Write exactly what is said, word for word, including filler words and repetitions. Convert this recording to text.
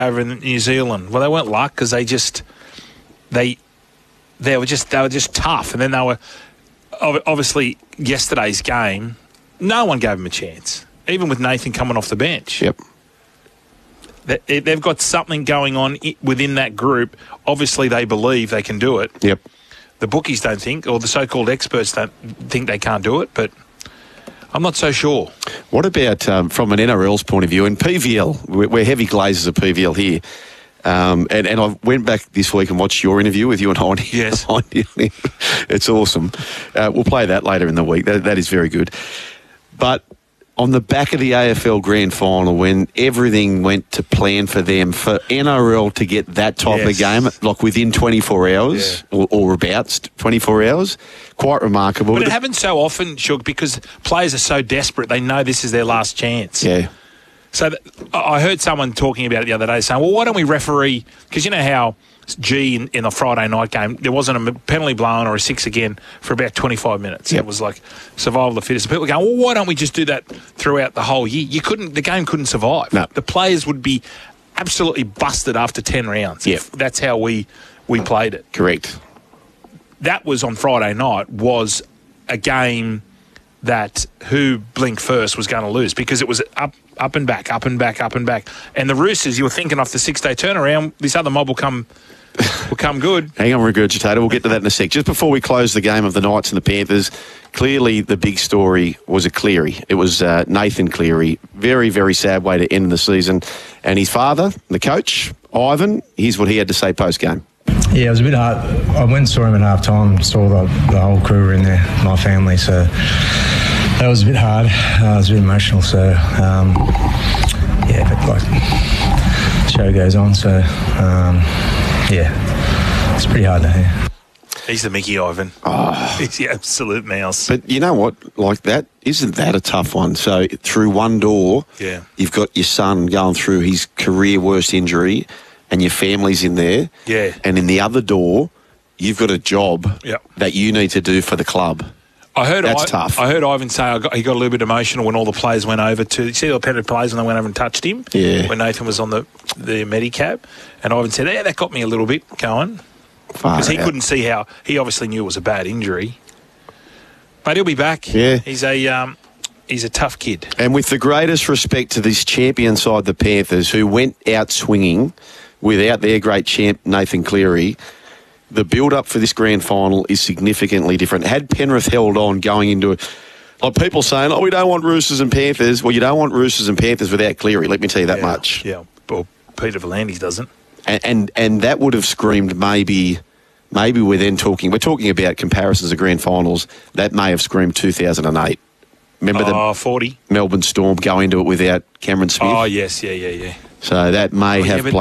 over in New Zealand. Well, they weren't luck because they just they they were just they were just tough, and then they were obviously yesterday's game. No one gave them a chance, even with Nathan coming off the bench. Yep. They, they've got something going on within that group. Obviously, they believe they can do it. Yep. The bookies don't think, or the so-called experts don't think they can't do it, but I'm not so sure. What about um, from an N R L's point of view? In P V L, we're, we're heavy glazers of P V L here. Um, and, and I went back this week and watched your interview with you and Heidi. Yes. It's awesome. Uh, we'll play that later in the week. That, that is very good. But on the back of the A F L Grand Final, when everything went to plan for them, for N R L to get that type yes. of game, like within twenty-four hours, yeah. or, or about twenty-four hours, quite remarkable. But it happens so often, Shug, because players are so desperate, they know this is their last chance. Yeah. So th- I heard someone talking about it the other day saying, well, why don't we referee? Because you know how G in, in the Friday night game, there wasn't a penalty blown or a six again for about twenty-five minutes. Yep. It was like survival of the fittest. People were going, well, why don't we just do that throughout the whole year? You couldn't. The game couldn't survive. No. The players would be absolutely busted after ten rounds. Yep. If that's how we, we played it. Correct. That was on Friday night, was a game that who blinked first was going to lose, because it was up up and back, up and back, up and back. And the Roosters, you were thinking off the six-day turnaround, this other mob will come will come good. Hang on, Regurgitator. We'll get to that in a sec. Just before we close the game of the Knights and the Panthers, clearly the big story was a Cleary. It was uh, Nathan Cleary. Very, very sad way to end the season. And his father, the coach, Ivan, here's what he had to say post-game. Yeah, it was a bit hard. I went and saw him at half time, saw the, the whole crew were in there, my family, so that was a bit hard. Uh, it was a bit emotional, so um, yeah, but like the show goes on, so um, yeah, it's pretty hard to hear. He's the Mickey Ivan. Oh. He's the absolute mouse. But you know what? Like that, isn't that a tough one? So through one door, yeah. you've got your son going through his career worst injury, and your family's in there. Yeah. And in the other door, you've got a job yep. that you need to do for the club. I heard That's I, tough. I heard Ivan say I got, he got a little bit emotional when all the players went over to... You see all the Penrith players when they went over and touched him? Yeah. When Nathan was on the, the Medicab. And Ivan said, yeah, that got me a little bit going. Because he out. couldn't see how... He obviously knew it was a bad injury. But he'll be back. Yeah. He's a... Um, He's a tough kid. And with the greatest respect to this champion side, the Panthers, who went out swinging without their great champ, Nathan Cleary, the build-up for this grand final is significantly different. Had Penrith held on going into it, like people saying, oh, we don't want Roosters and Panthers. Well, you don't want Roosters and Panthers without Cleary, let me tell you that yeah, much. Yeah, well, Peter V'landys doesn't. And, and and that would have screamed maybe... Maybe we're then talking... We're talking about comparisons of grand finals. That may have screamed two thousand eight. Remember oh, the forty. Melbourne Storm go into it without Cameron Smith? Oh, yes, yeah, yeah, yeah. So that may oh, have yeah,